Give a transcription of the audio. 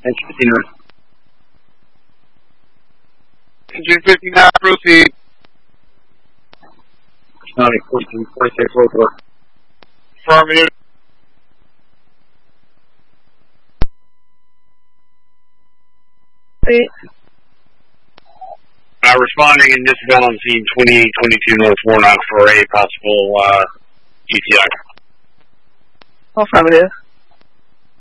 Engine 59. Engine 59, proceed. County 1446 Roadwork. Affirmative. Responding in dispatch on scene 2822 North Warnock for a possible UTI. Affirmative.